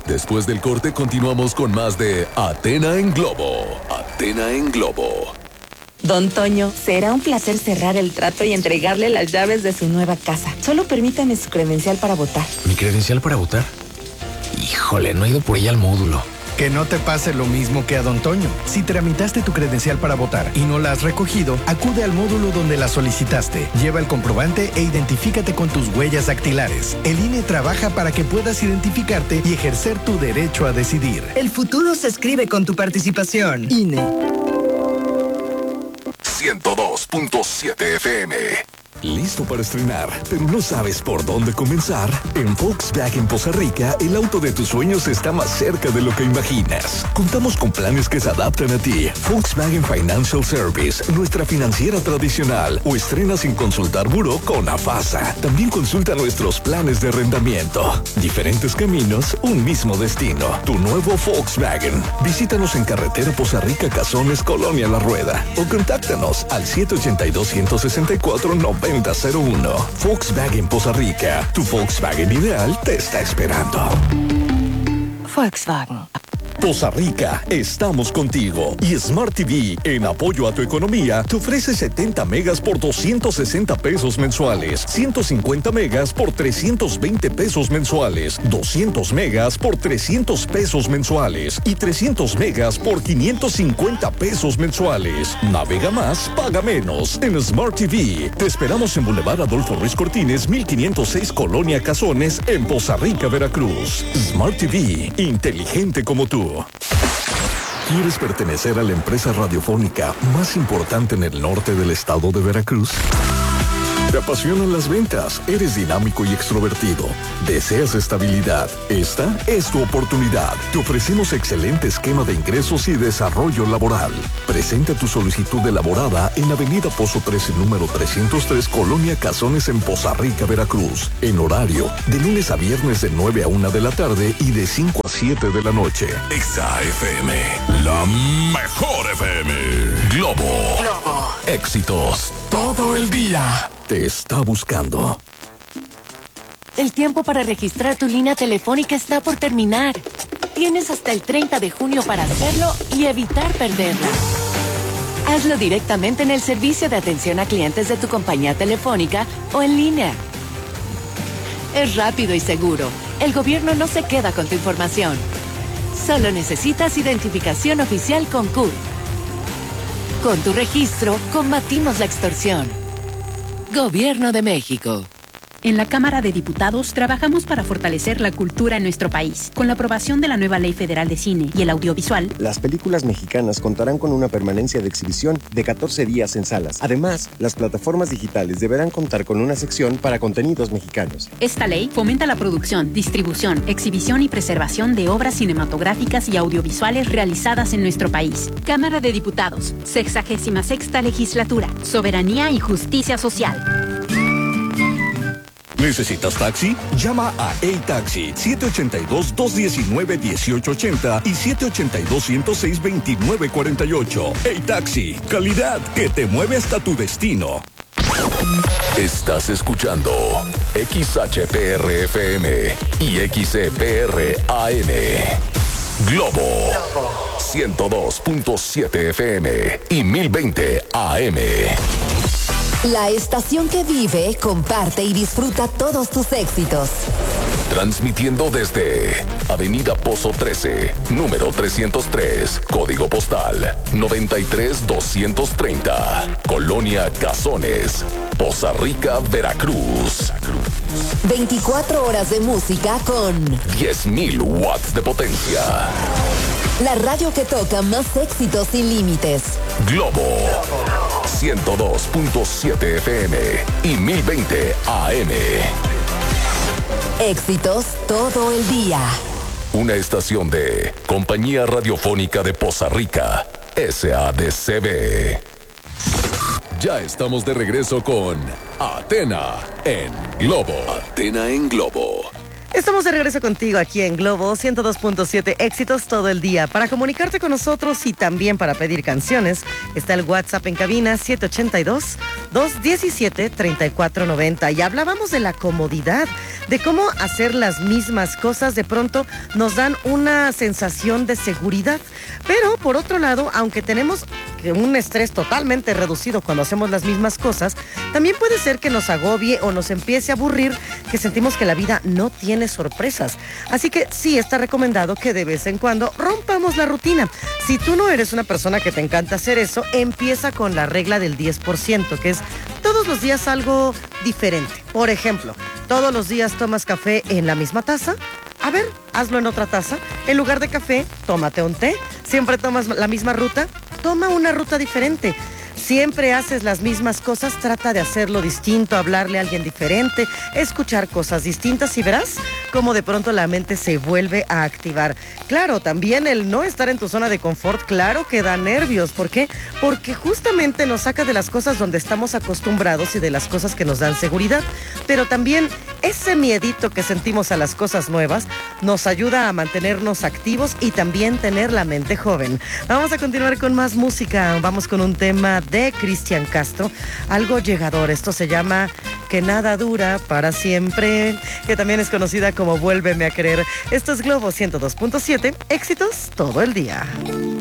Después del corte continuamos con más de Athena en Globo. Athena en Globo. Don Toño, será un placer cerrar el trato y entregarle las llaves de su nueva casa. Solo permítame su credencial para votar. ¿Mi credencial para votar? Híjole, no he ido por ella al módulo. Que no te pase lo mismo que a Don Toño. Si tramitaste tu credencial para votar y no la has recogido, acude al módulo donde la solicitaste. Lleva el comprobante e identifícate con tus huellas dactilares. El INE trabaja para que puedas identificarte y ejercer tu derecho a decidir. El futuro se escribe con tu participación. INE. 102.7 FM. ¿Listo para estrenar, pero no sabes por dónde comenzar? En Volkswagen Poza Rica, el auto de tus sueños está más cerca de lo que imaginas. Contamos con planes que se adaptan a ti. Volkswagen Financial Service, nuestra financiera tradicional. O estrena sin consultar buró con AFASA. También consulta nuestros planes de arrendamiento. Diferentes caminos, un mismo destino. Tu nuevo Volkswagen. Visítanos en carretera Poza Rica, Cazones, Colonia La Rueda. O contáctanos al 782-164-9001. Volkswagen Poza Rica. Tu Volkswagen ideal te está esperando. Volkswagen. Poza Rica, estamos contigo. Y Smart TV, en apoyo a tu economía, te ofrece 70 megas por 260 pesos mensuales, 150 megas por 320 pesos mensuales, 200 megas por 300 pesos mensuales y 300 megas por 550 pesos mensuales. Navega más, paga menos. En Smart TV, te esperamos en Boulevard Adolfo Ruiz Cortines, 1506 Colonia Cazones, en Poza Rica, Veracruz. Smart TV, inteligente como tú. ¿Quieres pertenecer a la empresa radiofónica más importante en el norte del estado de Veracruz? ¿Te apasionan las ventas? ¿Eres dinámico y extrovertido? ¿Deseas estabilidad? Esta es tu oportunidad. Te ofrecemos excelente esquema de ingresos y desarrollo laboral. Presenta tu solicitud elaborada en Avenida Pozo 13, número 303, Colonia Cazones, en Poza Rica, Veracruz. En horario de lunes a viernes de 9 a 1 de la tarde y de 5 a 7 de la noche. Exa FM, la mejor FM. Globo. Éxitos todo el día. Te está buscando. El tiempo para registrar tu línea telefónica está por terminar. Tienes hasta el 30 de junio para hacerlo y evitar perderla. Hazlo directamente en el servicio de atención a clientes de tu compañía telefónica o en línea. Es rápido y seguro. El gobierno no se queda con tu información. Solo necesitas identificación oficial con CURP. Con tu registro, combatimos la extorsión. Gobierno de México. En la Cámara de Diputados trabajamos para fortalecer la cultura en nuestro país. Con la aprobación de la nueva Ley Federal de Cine y el Audiovisual, las películas mexicanas contarán con una permanencia de exhibición de 14 días en salas. Además, las plataformas digitales deberán contar con una sección para contenidos mexicanos. Esta ley fomenta la producción, distribución, exhibición y preservación de obras cinematográficas y audiovisuales realizadas en nuestro país. Cámara de Diputados, 66ª Legislatura, Soberanía y Justicia Social. ¿Necesitas taxi? Llama a A-Taxi 782-219-1880 y 782-106-2948. A-Taxi, calidad que te mueve hasta tu destino. Estás escuchando XHPR-FM y XCPR-AM. Globo 102.7 FM y 1020 AM. La estación que vive, comparte y disfruta todos tus éxitos. Transmitiendo desde Avenida Pozo 13, número 303, código postal 93230, Colonia Cazones, Poza Rica, Veracruz. 24 horas de música con 10.000 watts de potencia. La radio que toca más éxitos sin límites. Globo 102.7 FM y 1020 AM. Éxitos todo el día. Una estación de Compañía Radiofónica de Poza Rica, SADCB. Ya estamos de regreso con Athena en Globo. Athena en Globo. Estamos de regreso contigo aquí en Globo 102.7, éxitos todo el día. Para comunicarte con nosotros y también para pedir canciones, está el WhatsApp en cabina 782-217-3490. Y hablábamos de la comodidad, de cómo hacer las mismas cosas de pronto nos dan una sensación de seguridad. Pero por otro lado, aunque tenemos un estrés totalmente reducido cuando hacemos las mismas cosas, también puede ser que nos agobie o nos empiece a aburrir, que sentimos que la vida no tiene sorpresas. Así que sí está recomendado que de vez en cuando rompamos la rutina. Si tú no eres una persona que te encanta hacer eso, empieza con la regla del 10%, que es todos los días algo diferente. Por ejemplo, todos los días tomas café en la misma taza. A ver, hazlo en otra taza. En lugar de café, tómate un té. Siempre tomas la misma ruta, toma una ruta diferente. Siempre haces las mismas cosas, trata de hacerlo distinto, hablarle a alguien diferente, escuchar cosas distintas y verás cómo de pronto la mente se vuelve a activar. Claro, también el no estar en tu zona de confort, claro que da nervios. ¿Por qué? Porque justamente nos saca de las cosas donde estamos acostumbrados y de las cosas que nos dan seguridad. Pero también ese miedito que sentimos a las cosas nuevas nos ayuda a mantenernos activos y también tener la mente joven. Vamos a continuar con más música. Vamos con un tema de Cristian Castro, algo llegador. Esto se llama Que nada dura para siempre, que también es conocida como Vuélveme a querer. Esto es Globo 102.7, éxitos todo el día.